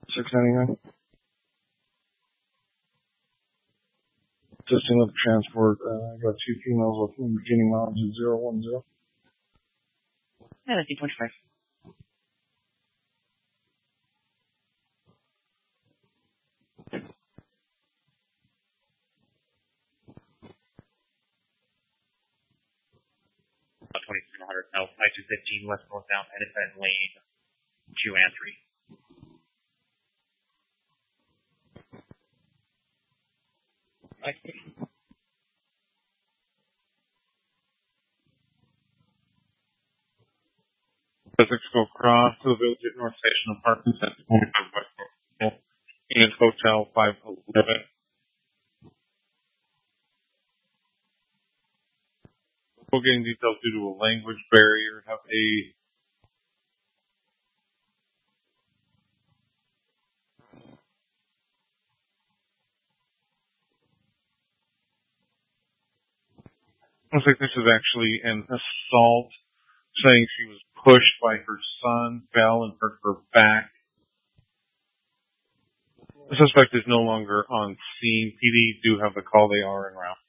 $6.99. Assisting with the transport, I got 2 females with beginning mileage at 010. Yeah, that's 825. About 2700 south, I-215 west northbound, Edison Lane 2 and 3. Essex go across to the village at North Station Apartments at 25 West North and Hotel 511. We're getting details due to a language barrier. Have a looks like this is actually an assault, saying she was pushed by her son, fell, and hurt her back. The suspect is no longer on scene. PD do have the call. They are en route.